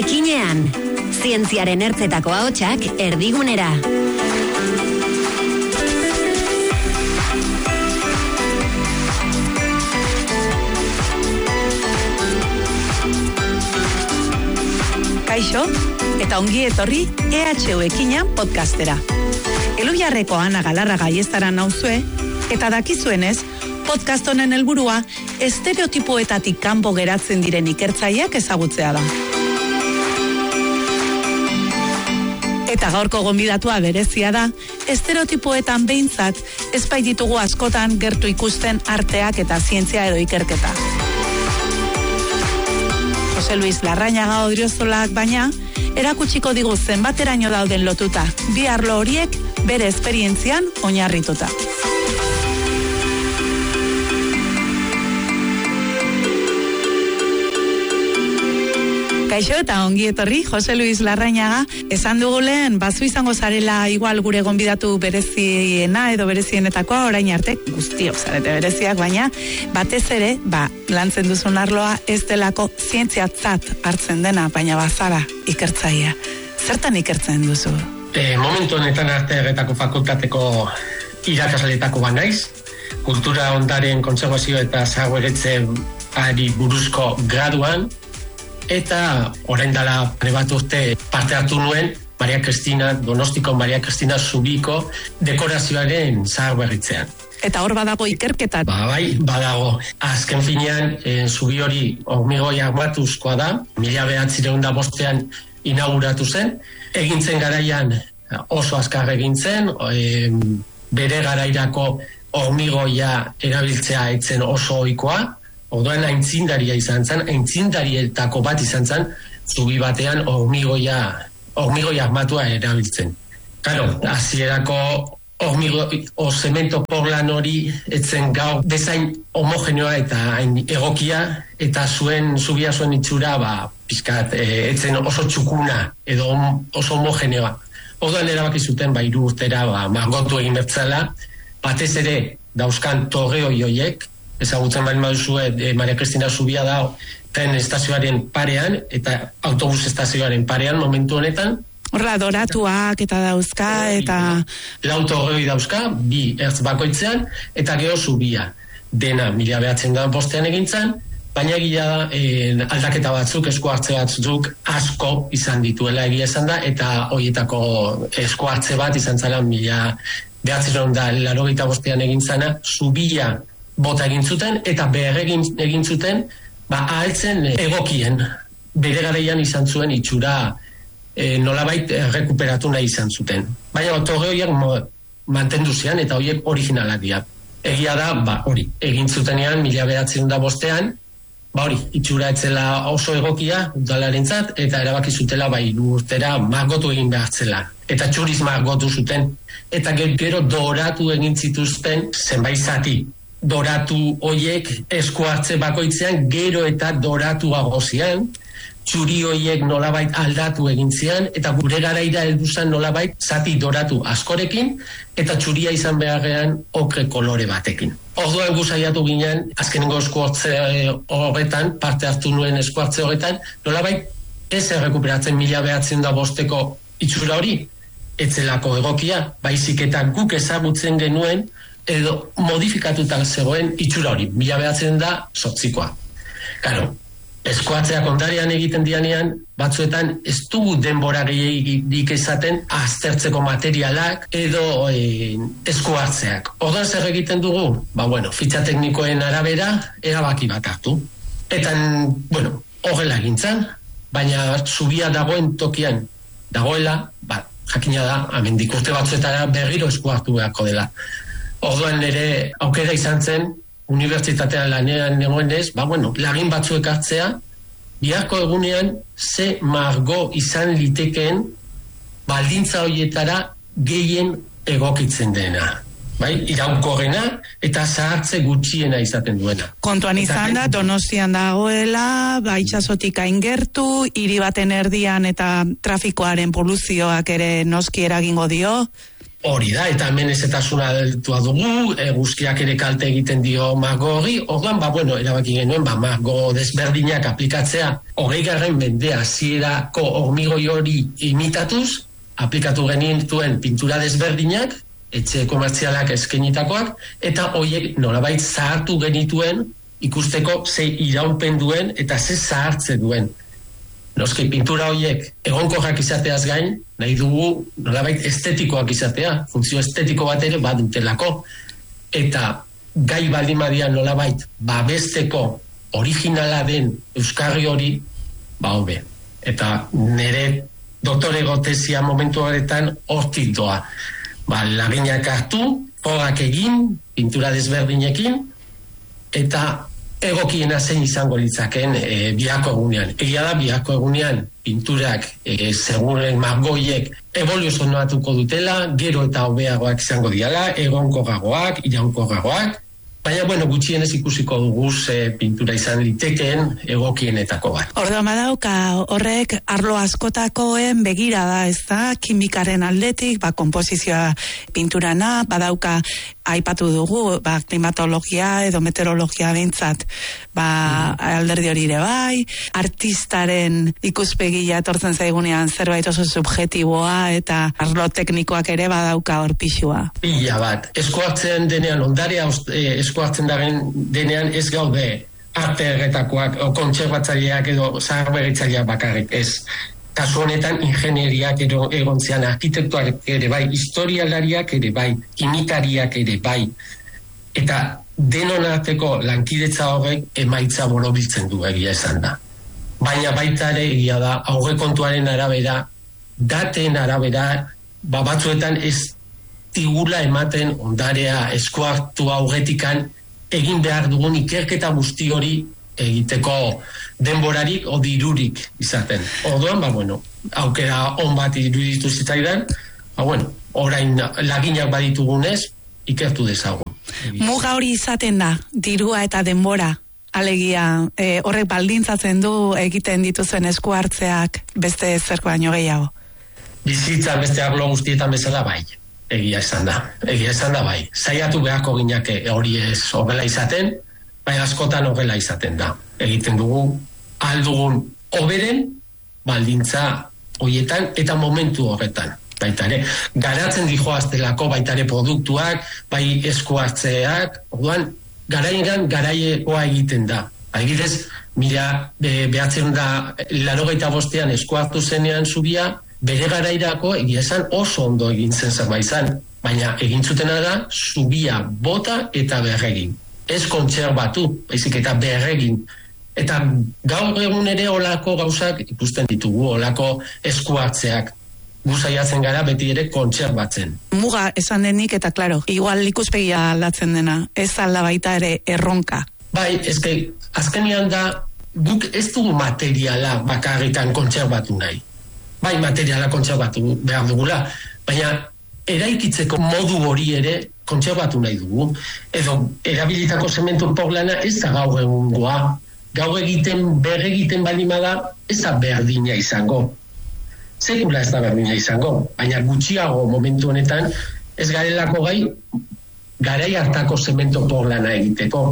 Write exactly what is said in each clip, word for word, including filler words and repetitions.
Ekinean, zientziaren ertzetako ahotsak erdigunera. Kaixo, eta ongi etorri E H U Ekinean podcastera. Elubiarreko Ana Galarraga aiestara nauzue, eta dakizuenez, podcast honen helburua estereotipoetatik kanpo geratzen diren ikertzaileak ezagutzea da. Eta gaurko gonbidatua berezia da, estereotipoetan behintzat ez baititugu askotan gertu ikusten arteak eta zientzia edo ikerketa. Jose Luis Larrañaga Odriozolak baina, erakutsiko digu zenbateraino dauden lotuta, bi arlo horiek bere esperientzian oinarrituta. Kaixo eta ongi etorri, Jose Luis Larrañaga, esan dugu lehen, bazu izango zarela igual gure gonbidatu bereziena edo berezienetakoa orain arte, guztiok zarete bereziak, baina batez ere, ba, lantzen duzun arloa ez delako zientziatzat hartzen dena, baina bazara ikertzaia. Zertan ikertzen duzu? E, momentu honetan Arte Ederretako fakultateko irakasleetako banaiz, kultura ondaren kontserbazio eta zagoeretze ari buruzko graduan, eta orain dela pare bat urte parte hartu nuen Maria Cristina, Donostiko Maria Cristina Zubiko dekorazioaren zaharberritzean. Eta hor badago ikerketa? Ba, bai, badago. Azken finean, e, Zubi hori hormigoi armatuzkoa da, mila bederatziehun eta bostean inauguratu zen. Egintzen garaian oso azkar egintzen, e, bere garairako hormigoia erabiltzea etzen oso ohikoa. Orduan aintzindaria izan zen, aintzindarietako bat izan zen, Zubi batean hormigoia, hormigoia armatua erabiltzen. Claro, hasierako hormigo o zemento porlan hori etzen gaur bezain homogeneoa eta hain egokia, eta zuen Zubia zuen itxura, ba, pizkat, e, etzen oso txukuna edo oso homogeneoa. Orduan erabaki zuten, ba, hiru urtera, ba, margotu egin bertzala, batez ere dauzkan torreoi hoiek, ezagutzen bain baduzue, e, Maria Cristina Zubia da tren estazioaren parean eta autobus estazioaren parean momentu honetan. Horra, doratuak eta dauzka eta... Lau torreoi dauzka, bi ertz bakoitzean, eta geho Zubia. Dena mila behatzen da bostean egintzen, baina egia da e, aldaketa batzuk, esku hartze batzuk asko izan dituela egia esan da, eta horietako esku hartze bat izan zela mila behatzen da laurogeita bostean egintzana, Zubia bota egin zuten, eta behar egin, egin zuten, ba, ahaltzen egokien, bere garaian izan zuen itxura e, nolabait rekuperatu nahi izan zuten. Baina torre horiek mantendu zian, eta horiek originalak dira. Egia da, ba, hori, egin zutenean, mila bederatziehun eta bostean, ba, hori, itxura etzela oso egokia, udalarentzat, eta erabaki zutela, ba, hiru urtera margotu egin behartzela. Eta txuriz margotu zuten, eta gero doratu egin zituzten zenbait zati. Doratu hoiek esku hartze bakoitzean gero eta doratuago zian, txuri hoiek nolabait aldatu egin zian, eta gure garaira heldu zen nolabait zati doratu askorekin, eta txuria izan beharrean okre kolore batekin. Orduan guzaiatu ginen, azkenengo esku hartze horretan, parte hartu nuen esku hartze horretan, nolabait ez errekuperatzen mila behatzen da bosteko itxura hori, etzelako egokia, baizik eta guk ezagutzen genuen, edo modifikatuta zegoen itxura hori, mila behatzen da sortzikoa. Karo, eskuatzeak ondarian egiten dianean, batzuetan ez dugu denbora gehiagik izaten aztertzeko materialak edo e, esku hartzeak. Orduan zer egiten dugu? Ba, bueno, fitxa teknikoen arabera erabaki bat hartu. Eta, bueno, horrela egintzen, baina Zubia dagoen tokian dagoela, ba, jakina da, amendik urte batzuetara berriro esku hartu beharko dela. Orduan nire aukera izan zen, unibertsitatean lanean negoenez, ba, bueno, lagin batzuek hartzea, biharko egunean ze margo izan litekeen baldintza horietara gehien egokitzen dena. Bai, iraunkorrena eta zahartze gutxiena izaten duena. Kontuan izan da, Donostian dagoela, ba, itsasotik hain gertu, hiri baten erdian eta trafikoaren poluzioak ere noski eragingo dio. hori da, eta hemen ezetasuna deltua dugu, eguzkiak ere kalte egiten dio margo hori, orduan, ba, bueno, erabaki genuen, ba, margo desberdinak aplikatzea, hogei garren mende hasierako hormigoi hori imitatuz, aplikatu genituen pintura desberdinak, etxe komertzialak eskenitakoak, eta horiek nolabait zahartu genituen ikusteko ze iraupen duen eta ze zahartze duen. Noski, pintura horiek egonkorrak izateaz gain, nahi dugu nolabait estetikoak izatea, funtzio estetiko bat ere badutelako. Eta gai baldin badian nolabait babesteko originala den euskarri hori, ba hobe. Eta nire doktorego tesia momentu horretan hortik doa. Ba, laginak hartu, fogak egin, pintura desberdinekin, eta egokiena zein izango litzaken e, biako egunean. Egia da, biako egunean pinturak e, seguren margoiek evoluzionatuko dutela, gero eta hobeagoak izango diala, egonkorragoak, iraunkorragoak, baina, bueno, gutxienez ikusiko dugu ze pintura izan litekeen egokienetako bat. Orduan badauka horrek arlo askotakoen begira da, ez da, kimikaren aldetik, ba, komposizioa pinturana, badauka aipatu dugu, ba, klimatologia edo meteorologia behintzat, ba, mm. alderdi hori ere bai, artistaren ikuspegia etortzen zaigunean zerbait oso subjetiboa eta arlo teknikoak ere badauka hor pixua. Pila bat, eskuartzen denean, ondarea eh, eskuartzen denean ez gaude arte erretakoak, o kontserbatzaileak edo zaharberritzaileak bakarrik, ez. Kasu honetan ingenieriak ero, egontzean, arkitektuak ere bai, historialariak ere bai, kimikariak ere bai, eta denon arteko lankidetza horrek emaitza borobiltzen du egia esan da. Baina baita ere egia da, aurrekontuaren arabera, daten arabera, ba batzuetan ez digula ematen ondarea eskuartu aurretikan egin behar dugun ikerketa guzti hori egiteko denborarik o dirurik izaten. Orduan, ba bueno, aukera on bat iruditu zitzaidan, ba bueno, orain laginak baditugunez, ikertu dezagun. Muga hori izaten da, dirua eta denbora, alegia, e, horrek baldintzatzen du egiten dituzen esku hartzeak beste zerko baino gehiago. Bizitza beste arlo guztietan bezala bai. Egia esan da, egia esan da bai. Saiatu beharko ginake hori ez horrela izaten, bai askotan horrela izaten da. Egiten dugu, aldugun oberen, baldintza horietan eta momentu horretan. Baita ere, garatzen dijoaztelako baita ere produktuak, bai esku hartzeak, orduan, garaiengan garaiekoa egiten da. Adibidez, mila be, behatzen da, larogeita bostean esku hartu zenean zubia, bere garairako egia esan oso ondo egin zen zerbait izan, baina egin zutena da zubia bota eta berregin. Ez kontserbatu, baizik eta berregin. Eta gaur egun ere olako gauzak ikusten ditugu, olako esku hartzeak. Gu saiatzen gara beti ere kontserbatzen. Muga esan denik eta klaro, igual ikuspegia aldatzen dena, ez alda baita ere erronka. Bai, ezke, azkenean da, guk ez dugu materiala bakarritan kontserbatu nahi. Bai, materiala kontserbatu behar dugula, baina eraikitzeko modu hori ere kontserbatu nahi dugu. Edo, erabilitako zementu porlana ez da gaur egungoa. Gaur egiten, berregiten balima da, ez da berdina izango. Sekula ez da berdina izango, baina gutxiago momentu honetan ez garelako gai garai hartako zementu porlana egiteko.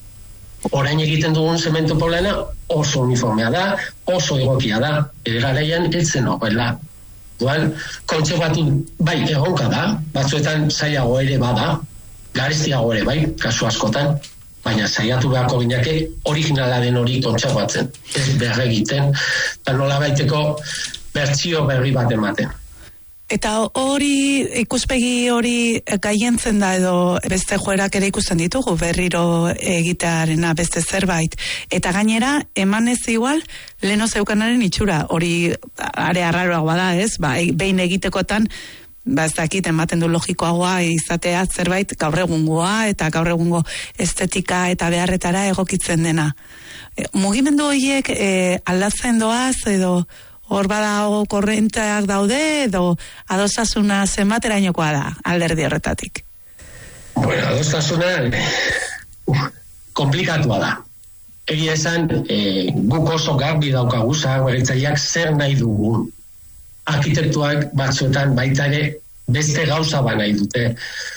Orain egiten dugun zementu porlana oso uniformea da, oso egokia da, ere garaian eltzen horrela. Duan, kontserbatu bai egonka da, batzuetan zailago ere bada, garestiago ere bai, kasu askotan, baina saiatu beharko ginake originala den hori kontserbatzen, ez berregiten, eta nola baiteko bertsio berri bat ematen. Eta hori, ikuspegi hori gaientzen da edo beste joerak ere ikusten ditugu, berriro egitearena beste zerbait. Eta gainera, emanez igual, leno zeukanaren itxura, hori are arraroagoa da, ez? Ba, behin egitekotan, ba ez dakit, ematen du logikoagoa izatea zerbait gaur egungoa eta gaur egungo estetika eta beharretara egokitzen dena. Mugimendu horiek e, aldatzen doaz edo hor badago korrenteak daude edo adostasuna zenbaterainokoa da alderdi horretatik? Bueno, adostasuna uh, komplikatua da. Egia esan, eh, guk oso garbi daukagu zaharberritzaileak zer nahi dugun. Arkitektuak batzuetan baita ere beste gauza ba nahi dute.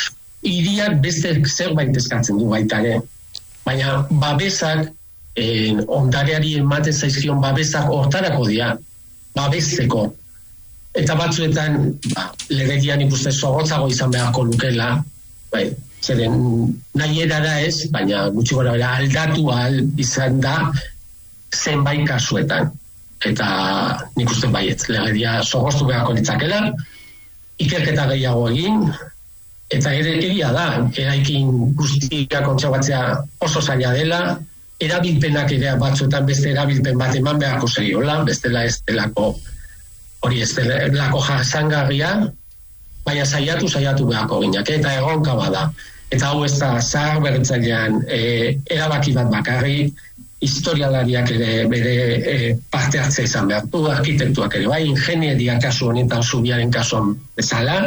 Hiriak beste zerbait eskatzen du baita ere. Baina babesak, eh, ondareari ematen zaizkion babesak hortarako dira, babesteko. Eta batzuetan, ba, legedian ikuste zorrotzago izan beharko lukela, bai, zeren nahi erara ez, baina gutxi gora bera aldatu ahal izan da zenbait kasuetan. Eta nik uste baiet, legedia zorroztu beharko litzakela, ikerketa gehiago egin, eta ere egia da, eraikin guztia kontserbatzea oso zaila dela, erabilpenak ere batzuetan beste erabilpen bat eman beharko zaiola, bestela ez delako, hori ez delako jasangarria, baina saiatu saiatu beharko ginak, eta erronka bada. Eta hau ez da zahar berritzailean e, erabaki bat bakarri, historialariak ere bere e, parte hartzea izan behar du, arkitektuak ere bai, ingenieria kasu honetan Zubiaren kasuan bezala,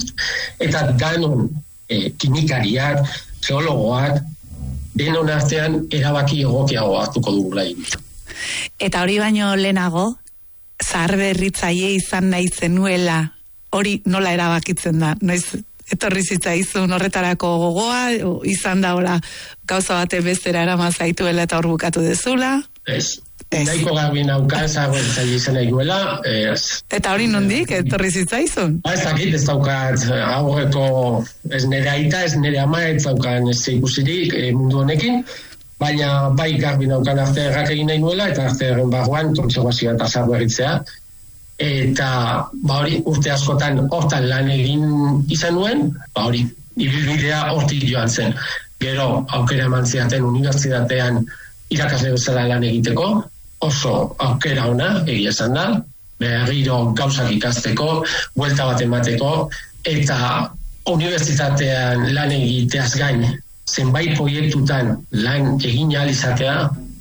eta danon e, kimikariak, geologoak, denon artean erabaki egokiago hartuko dugula. Eta hori baino lehenago, zahar berritzaile izan nahi zenuela, hori nola erabakitzen da, noiz etorri zitzaizun horretarako gogoa, izan da hola gauza bate bestera erama zaituela eta hor bukatu dezula? Ez, nahiko garbi naukan zahar berritzaile izan nahi duela. Eta hori nondik etorri zitzaizun? Ba, ez dakit, ez daukat aurreko, ez nire aita, ez nire ama, ez daukan ez ikusirik e, mundu honekin, baina bai garbi naukan arte errak egin nahi nuela, eta arte erren barruan kontserbazioa eta zahar berritzea. Eta ba hori urte askotan hortan lan egin izan nuen, ba hori ibilbidea hortik joan zen. Gero aukera eman zidaten unibertsitatean irakasle bezala lan egiteko, oso aukera ona egia esan da, berriro gauzak ikasteko, buelta bat emateko, eta unibertsitatean lan egiteaz gain, zenbait proiektutan lan egin ahal izatea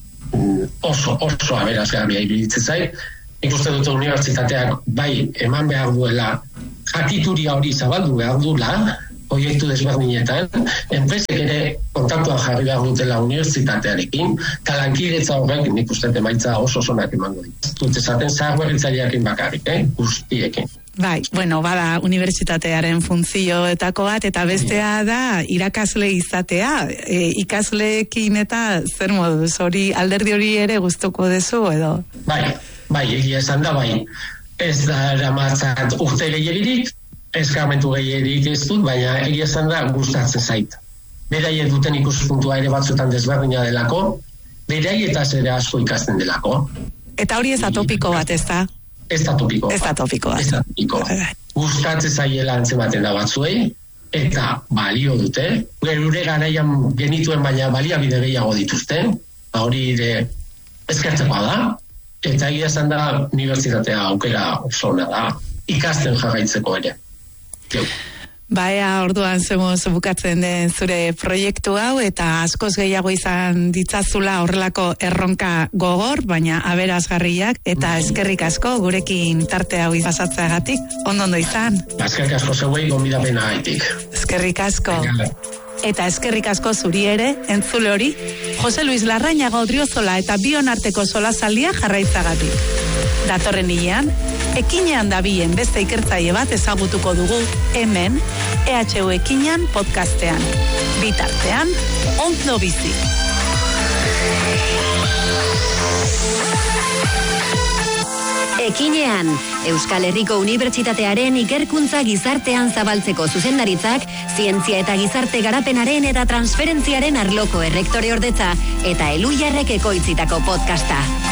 oso, oso aberasgarria iruditzen zait. Ikusten dute unibertsitateak bai eman behar duela, jakituria hori zabaldu behar duela, proiektu desberdinetan, enpresek ere kontaktuan jarri behar dutela unibertsitatearekin, eta lankideetza horrek nik uste emaitza oso zonak emango dit. Dut esaten zahar berritzaileakin bakarrik, eh? Guztiekin. Bai, bueno, bada unibertsitatearen funtzioetako bat, eta bestea da irakasle izatea, e, ikasleekin eta zer moduz, hori alderdi hori ere gustuko dezu edo? Bai, bai, egia esan da, bai, ez da eramatzat urte gehiagirik, eskarmentu gehiagirik ez dut, baina egia esan da gustatzen zait. Beraiek duten ikuspuntua ere batzutan desberdina delako, beraietaz ere asko ikasten delako. Eta hori ez da topiko bat, ez da? Ez da topiko. Ez da topiko bat. Ez da topiko. Gustatzen zaiela antzematen da batzuei, eta balio dute. Gure garaian genituen baina baliabide gehiago dituzten, hori ere eskertzekoa da, eta egia esan da unibertsitatea aukera oso ona da, ikasten jarraitzeko ere. Geu. Baina orduan zemoz bukatzen den zure proiektu hau eta askoz gehiago izan ditzazula horrelako erronka gogor, baina aberasgarriak eta eskerrik asko gurekin tarte hau pasatzeagatik. Ondo ondo izan. Eskerrik asko zeuei gonbidapena gaitik. Eskerrik asko. Eta eskerrik asko zuri ere, entzule hori, Jose Luis Larrañaga Odriozola eta bion arteko solazaldia jarraitzagatik. Datorren hilean, ekinean dabilen beste ikertzaile bat ezagutuko dugu hemen, E H U Ekinean podcastean. Bitartean, ondo bizi. Ekinean, Euskal Herriko Unibertsitatearen ikerkuntza gizartean zabaltzeko zuzendaritzak, zientzia eta gizarte garapenaren eta transferentziaren arloko errektore ordetza eta Elujarrek ekoitzitako podcasta.